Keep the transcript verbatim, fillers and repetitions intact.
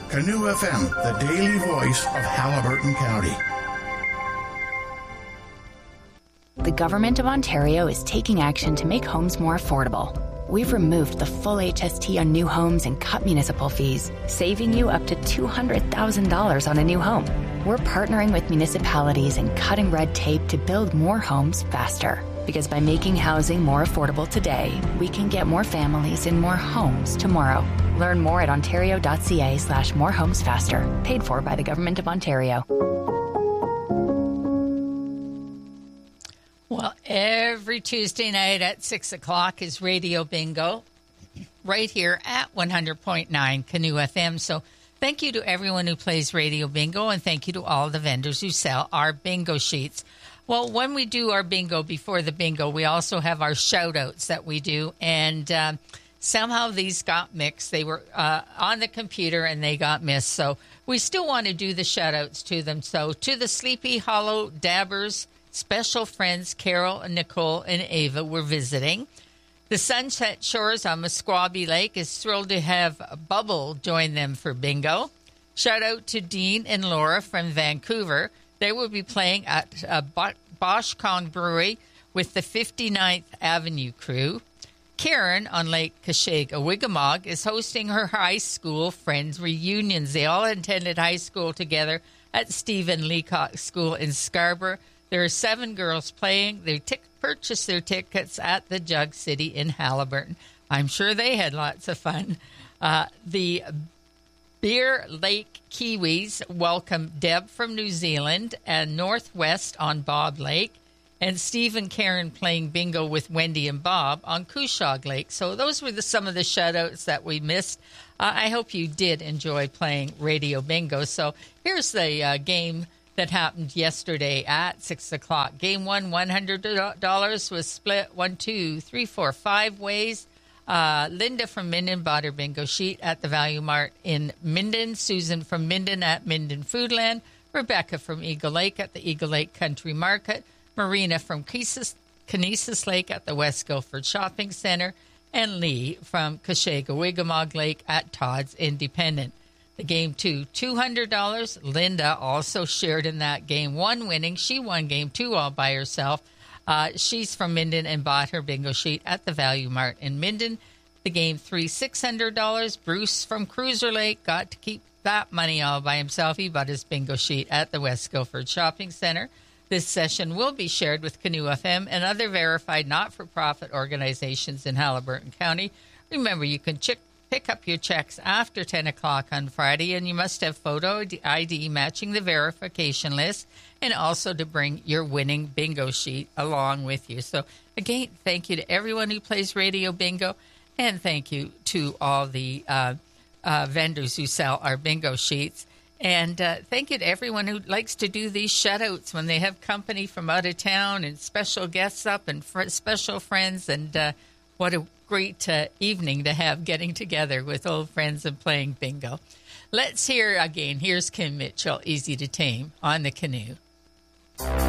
Canoe F M, the daily voice of Haliburton County. The Government of Ontario is taking action to make homes more affordable. We've removed the full H S T on new homes and cut municipal fees, saving you up to two hundred thousand dollars on a new home. We're partnering with municipalities and cutting red tape to build more homes faster. Because by making housing more affordable today, we can get more families in more homes tomorrow. Learn more at ontario.ca slash more homes faster. Paid for by the Government of Ontario. Well, every Tuesday night at six o'clock is Radio Bingo right here at one hundred point nine Canoe F M. So thank you to everyone who plays Radio Bingo, and thank you to all the vendors who sell our bingo sheets. Well, when we do our bingo before the bingo, we also have our shout-outs that we do, and uh, somehow these got mixed. They were uh, on the computer, and they got missed. So we still want to do the shout-outs to them. So to the Sleepy Hollow Dabbers, special friends Carol, and Nicole, and Ava were visiting. The Sunset Shores on Musquaby Lake is thrilled to have Bubble join them for bingo. Shout out to Dean and Laura from Vancouver. They will be playing at uh, Bosch Kong Brewery with the fifty-ninth Avenue crew. Karen on Lake Kashega-Wigamog is hosting her high school friends reunions. They all attended high school together at Stephen Leacock School in Scarborough. There are seven girls playing. They t- purchased their tickets at the Jug City in Haliburton. I'm sure they had lots of fun. Uh, the Beer Lake Kiwis welcome Deb from New Zealand and Northwest on Bob Lake, and Steve and Karen playing bingo with Wendy and Bob on Cushog Lake. So those were the, some of the shout-outs that we missed. Uh, I hope you did enjoy playing Radio Bingo. So here's the uh, game that happened yesterday at six o'clock. Game one, one hundred dollars was split one, two, three, four, five ways. Uh, Linda from Minden bought her bingo sheet at the Value Mart in Minden. Susan from Minden at Minden Foodland. Rebecca from Eagle Lake at the Eagle Lake Country Market. Marina from Kinesis Lake at the West Guilford Shopping Center. And Lee from Kashega-Wigamog Lake at Todd's Independent. The game two, two hundred dollars. Linda also shared in that game one winning. She won game two all by herself. Uh, she's from Minden and bought her bingo sheet at the Value Mart in Minden. The game three, six hundred dollars. Bruce from Cruiser Lake got to keep that money all by himself. He bought his bingo sheet at the West Guilford Shopping Center. This session will be shared with Canoe F M and other verified not-for-profit organizations in Haliburton County. Remember, you can check Pick up your checks after ten o'clock on Friday, and you must have photo I D matching the verification list, and also to bring your winning bingo sheet along with you. So, again, thank you to everyone who plays Radio Bingo, and thank you to all the uh, uh, vendors who sell our bingo sheets. And uh, thank you to everyone who likes to do these shutouts when they have company from out of town and special guests up and fr- special friends. And uh, what a great uh, evening to have getting together with old friends and playing bingo. Let's hear again. Here's Kim Mitchell, Easy to Tame, on the Canoe.